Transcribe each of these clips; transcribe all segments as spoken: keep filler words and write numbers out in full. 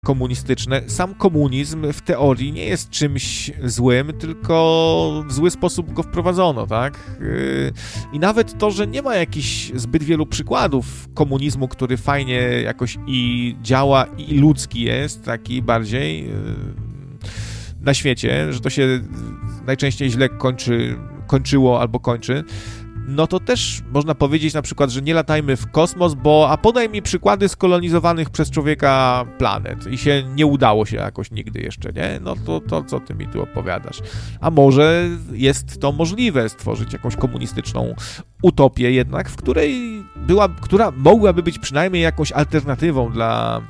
komunistyczne. Sam komunizm w teorii nie jest czymś złym, tylko w zły sposób go wprowadzono, tak? I nawet to, że nie ma jakichś zbyt wielu przykładów komunizmu, który fajnie jakoś i działa, i ludzki jest, taki bardziej na świecie, że to się najczęściej źle kończy, kończyło albo kończy, no to też można powiedzieć na przykład, że nie latajmy w kosmos, bo a podaj mi przykłady skolonizowanych przez człowieka planet i się nie udało się jakoś nigdy jeszcze, nie? No to, to co ty mi tu opowiadasz? A może jest to możliwe stworzyć jakąś komunistyczną utopię jednak, w której była, która mogłaby być przynajmniej jakąś alternatywą dla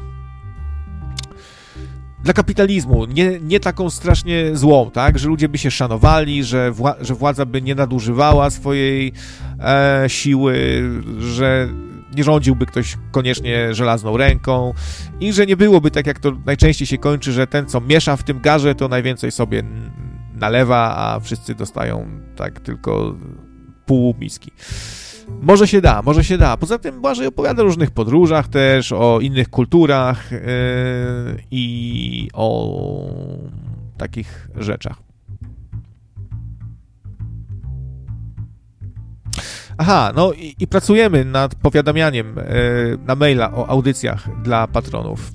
dla kapitalizmu, nie, nie taką strasznie złą, tak, że ludzie by się szanowali, że, wła- że władza by nie nadużywała swojej e, siły, że nie rządziłby ktoś koniecznie żelazną ręką i że nie byłoby tak, jak to najczęściej się kończy, że ten, co miesza w tym garze, to najwięcej sobie nalewa, a wszyscy dostają tak tylko pół miski. Może się da, może się da. Poza tym Błażej opowiada o różnych podróżach też, o innych kulturach yy, i o takich rzeczach. Aha, no i, i pracujemy nad powiadamianiem yy, na maila o audycjach dla patronów.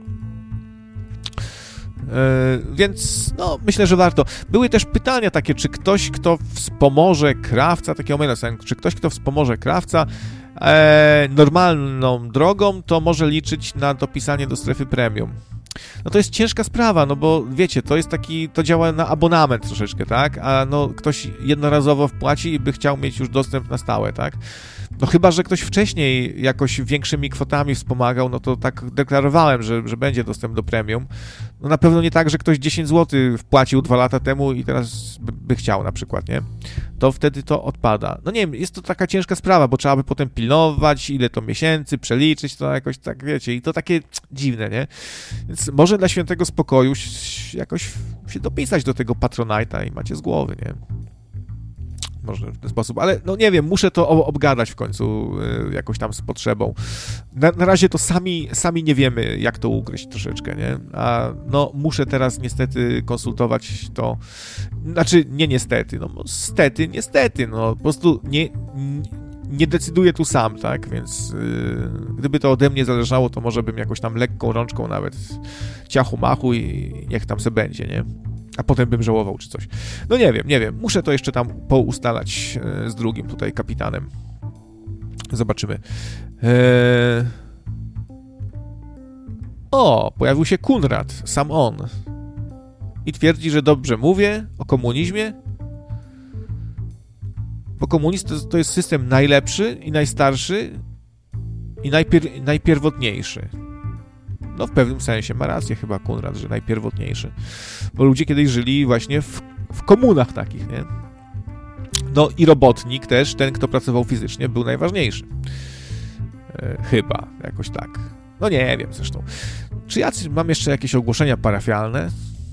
Yy, więc no, myślę, że warto. Były też pytania takie, czy ktoś, kto wspomoże krawca, takiego maila, czy ktoś, kto wspomoże krawca e, normalną drogą, to może liczyć na dopisanie do strefy premium. No to jest ciężka sprawa, no bo wiecie, to jest taki, to działa na abonament troszeczkę, tak? A no ktoś jednorazowo wpłaci i by chciał mieć już dostęp na stałe, tak? No chyba, że ktoś wcześniej jakoś większymi kwotami wspomagał, no to tak deklarowałem, że, że będzie dostęp do premium. No na pewno nie tak, że ktoś dziesięć złotych wpłacił dwa lata temu i teraz by, by chciał na przykład, nie? To wtedy to odpada. No nie wiem, jest to taka ciężka sprawa, bo trzeba by potem pilnować, ile to miesięcy, przeliczyć to jakoś tak, wiecie, i to takie dziwne, nie? Więc może dla świętego spokoju jakoś się dopisać do tego Patronite'a i macie z głowy, nie? Może w ten sposób, ale no nie wiem, muszę to obgadać w końcu y, jakoś tam z potrzebą. Na, na razie to sami, sami nie wiemy, jak to ugryźć troszeczkę, nie? A no muszę teraz niestety konsultować to, znaczy nie niestety, no stety, niestety, no po prostu nie, nie decyduję tu sam, tak? Więc y, gdyby to ode mnie zależało, to może bym jakoś tam lekką rączką nawet ciachu machu i niech tam se będzie, nie? A potem bym żałował czy coś. No nie wiem, nie wiem. Muszę to jeszcze tam poustalać e, z drugim tutaj kapitanem. Zobaczymy. Eee... O, pojawił się Kunrad, sam on. I twierdzi, że dobrze mówię o komunizmie. Bo komunizm to, to jest system najlepszy i najstarszy i najpier- najpierwotniejszy. No w pewnym sensie ma rację chyba Kunrad, że najpierwotniejszy. Bo ludzie kiedyś żyli właśnie w, w komunach takich, nie? No i robotnik też, ten kto pracował fizycznie, był najważniejszy. E, chyba, jakoś tak. No nie wiem zresztą. Czy ja mam jeszcze jakieś ogłoszenia parafialne?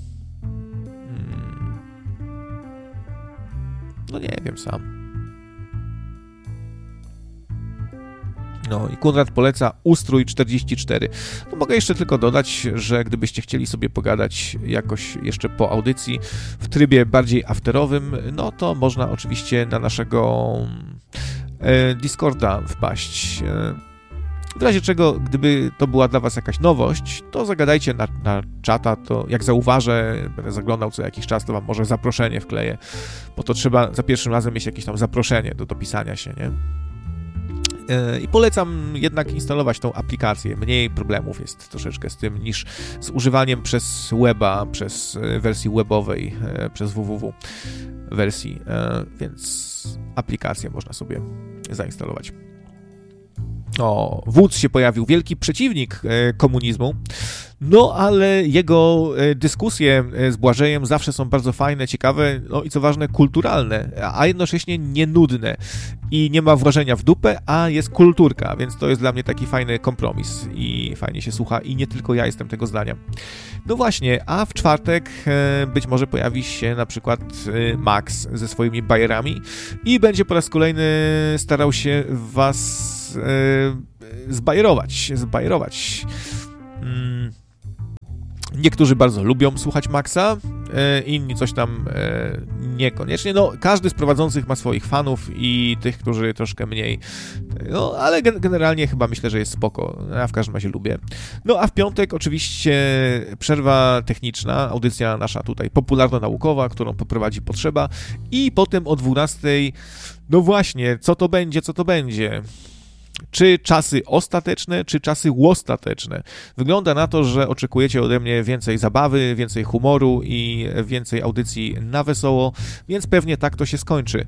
Hmm. No nie wiem sam. No i Kunrad poleca Ustrój czterdzieści cztery. No mogę jeszcze tylko dodać, że gdybyście chcieli sobie pogadać jakoś jeszcze po audycji w trybie bardziej afterowym, no to można oczywiście na naszego e, Discorda wpaść. E, w razie czego, gdyby to była dla was jakaś nowość, to zagadajcie na, na czata, to jak zauważę, będę zaglądał co jakiś czas, to wam może zaproszenie wkleję, bo to trzeba za pierwszym razem mieć jakieś tam zaproszenie do dopisania się, nie? I polecam jednak instalować tą aplikację. Mniej problemów jest troszeczkę z tym niż z używaniem przez weba, przez wersji webowej, przez www wersji, więc aplikację można sobie zainstalować. O, wódz się pojawił, wielki przeciwnik komunizmu, no ale jego dyskusje z Błażejem zawsze są bardzo fajne, ciekawe, no i co ważne, kulturalne, a jednocześnie nienudne i nie ma wrażenia w dupę, a jest kulturka, więc to jest dla mnie taki fajny kompromis i fajnie się słucha i nie tylko ja jestem tego zdania. No właśnie, a w czwartek być może pojawi się na przykład Max ze swoimi bajerami i będzie po raz kolejny starał się was zbajerować, zbajerować. Niektórzy bardzo lubią słuchać Maxa, inni coś tam niekoniecznie. No, każdy z prowadzących ma swoich fanów i tych, którzy troszkę mniej. No, ale generalnie chyba myślę, że jest spoko. Ja w każdym razie lubię. No, a w piątek oczywiście przerwa techniczna, audycja nasza tutaj popularno-naukowa, którą poprowadzi Potrzeba i potem o dwunastej, no właśnie, co to będzie, co to będzie? Czy czasy ostateczne, czy czasy łostateczne? Wygląda na to, że oczekujecie ode mnie więcej zabawy, więcej humoru i więcej audycji na wesoło, więc pewnie tak to się skończy.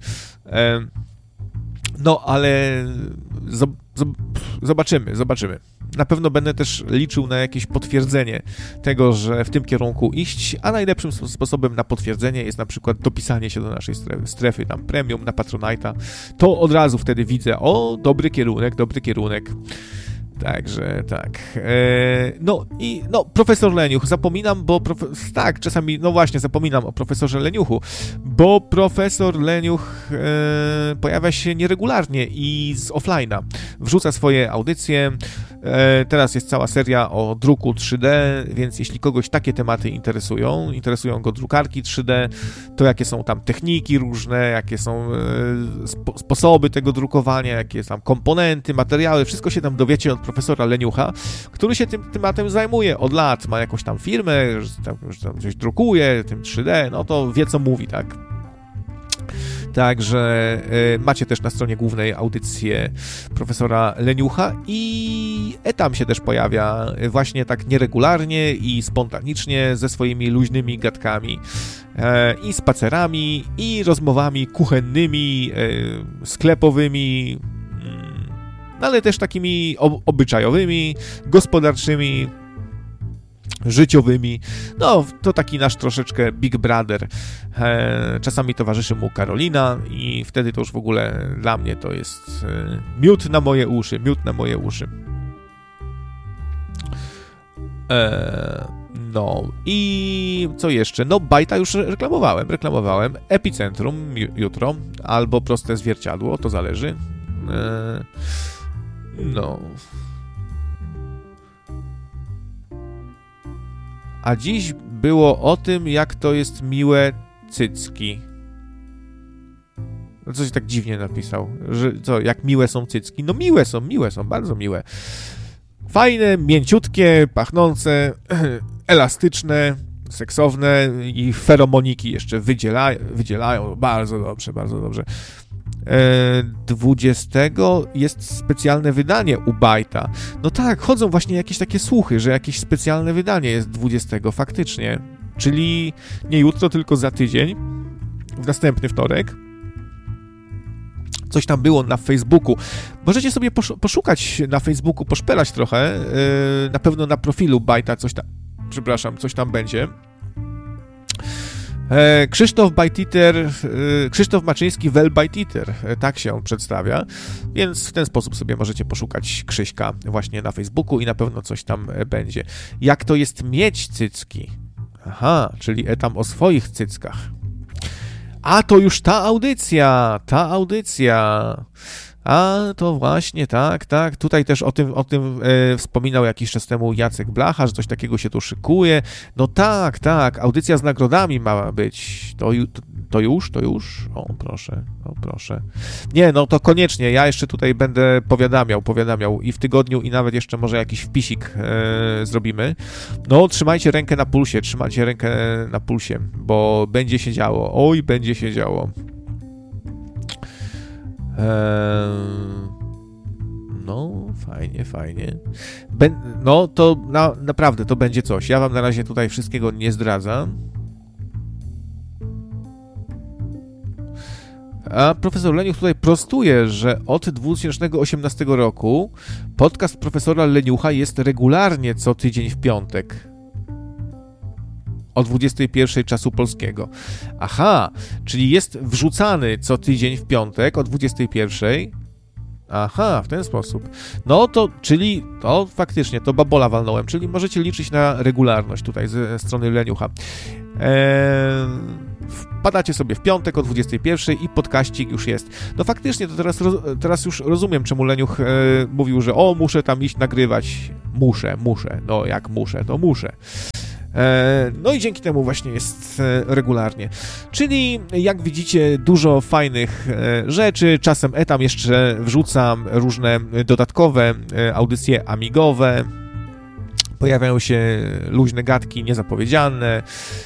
No, ale zobaczymy, zobaczymy. Na pewno będę też liczył na jakieś potwierdzenie tego, że w tym kierunku iść, a najlepszym sposobem na potwierdzenie jest na przykład dopisanie się do naszej strefy, strefy tam premium na Patronite'a. To od razu wtedy widzę, o, dobry kierunek, dobry kierunek. Także tak. Eee, no i no, profesor Leniuch, zapominam, bo profe- tak, czasami, no właśnie, zapominam o profesorze Leniuchu, bo profesor Leniuch e, pojawia się nieregularnie i z offline'a. Wrzuca swoje audycje. E, teraz jest cała seria o druku trzy D, więc jeśli kogoś takie tematy interesują, interesują go drukarki trzy D, to jakie są tam techniki różne, jakie są e, spo- sposoby tego drukowania, jakie są tam komponenty, materiały, wszystko się tam dowiecie od profesora Leniucha, który się tym tematem zajmuje od lat, ma jakąś tam firmę, że tam, że tam coś drukuje, tym trzy D, no to wie co mówi, tak? Także y, macie też na stronie głównej audycję profesora Leniucha i Etam się też pojawia właśnie tak nieregularnie i spontanicznie ze swoimi luźnymi gadkami e, i spacerami i rozmowami kuchennymi, e, sklepowymi, ale też takimi obyczajowymi, gospodarczymi, życiowymi. No, to taki nasz troszeczkę Big Brother. E, czasami towarzyszy mu Karolina i wtedy to już w ogóle dla mnie to jest e, miód na moje uszy, miód na moje uszy. E, no i co jeszcze? No, Bajta już reklamowałem, reklamowałem. Epicentrum jutro, albo Proste Zwierciadło, to zależy. E, No. A dziś było o tym, jak to jest miłe cycki. No coś tak dziwnie napisał, że co, jak miłe są cycki? No miłe są, miłe są, bardzo miłe. Fajne, mięciutkie, pachnące, elastyczne, seksowne i feromoniki jeszcze wydziela, wydzielają. Bardzo dobrze, bardzo dobrze. dwudziestego jest specjalne wydanie u Bajta. No tak, chodzą właśnie jakieś takie słuchy, że jakieś specjalne wydanie jest dwudziestego faktycznie. Czyli nie jutro, tylko za tydzień, w następny wtorek. Coś tam było na Facebooku. Możecie sobie poszukać na Facebooku, poszperać trochę. Na pewno na profilu Bajta coś tam, przepraszam, coś tam będzie. Krzysztof Bajtiter, Krzysztof Maczyński wel Bajtiter, tak się on przedstawia, więc w ten sposób sobie możecie poszukać Krzyśka właśnie na Facebooku i na pewno coś tam będzie. Jak to jest mieć cycki? Aha, czyli tam o swoich cyckach. A to już ta audycja, ta audycja. A to właśnie, tak, tak. Tutaj też o tym, o tym e, wspominał jakiś czas temu Jacek Blacha, że coś takiego się tu szykuje. No tak, tak, audycja z nagrodami ma być. To, to, to już, to już? O, proszę, o, proszę. Nie, no to koniecznie, ja jeszcze tutaj będę powiadamiał, powiadamiał i w tygodniu, i nawet jeszcze może jakiś wpisik e, zrobimy. No, trzymajcie rękę na pulsie, trzymajcie rękę na pulsie, bo będzie się działo. Oj, będzie się działo. No, fajnie, fajnie. Ben, no, to na, naprawdę to będzie coś. Ja wam na razie tutaj wszystkiego nie zdradzam. A profesor Leniuch tutaj prostuje, że od dwa tysiące osiemnastego roku podcast profesora Leniucha jest regularnie co tydzień w piątek. O dwudziestej pierwszej czasu polskiego. Aha, czyli jest wrzucany co tydzień w piątek o dwudziestej pierwszej. Aha, w ten sposób. No to, czyli, to faktycznie, to babola walnąłem, czyli możecie liczyć na regularność tutaj ze strony Leniucha. Eee, wpadacie sobie w piątek o dwudziestej pierwszej i podkaścik już jest. No faktycznie, to teraz, teraz już rozumiem, czemu Leniuch e, mówił, że o, muszę tam iść nagrywać. Muszę, muszę. No jak muszę, to muszę. No i dzięki temu właśnie jest regularnie. Czyli jak widzicie, dużo fajnych rzeczy. Czasem etam jeszcze wrzucam różne dodatkowe audycje amigowe. Pojawiają się luźne gadki niezapowiedziane.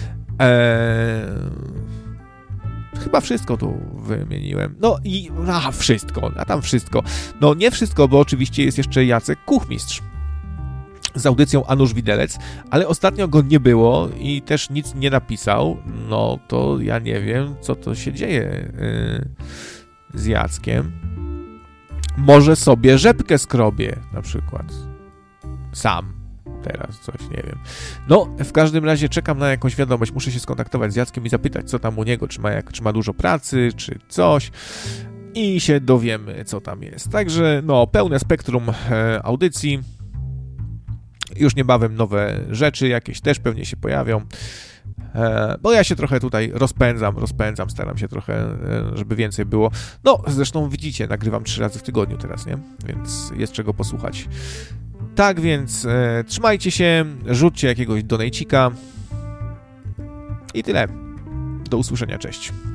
Chyba wszystko tu wymieniłem. No i a, wszystko, a tam wszystko. No nie wszystko, bo oczywiście jest jeszcze Jacek Kuchmistrz z audycją Anusz Widelec, ale ostatnio go nie było i też nic nie napisał. No to ja nie wiem, co to się dzieje yy, z Jackiem. Może sobie rzepkę skrobie na przykład. Sam. Teraz coś, nie wiem. No, w każdym razie czekam na jakąś wiadomość. Muszę się skontaktować z Jackiem i zapytać, co tam u niego, czy ma, jak, czy ma dużo pracy, czy coś. I się dowiemy, co tam jest. Także, no, pełne spektrum e, audycji. Już niebawem nowe rzeczy jakieś też pewnie się pojawią. E, bo ja się trochę tutaj rozpędzam, rozpędzam, staram się trochę, e, żeby więcej było. No, zresztą widzicie, nagrywam trzy razy w tygodniu teraz, nie? Więc jest czego posłuchać. Tak więc e, trzymajcie się, rzućcie jakiegoś donejcika i tyle. Do usłyszenia, cześć.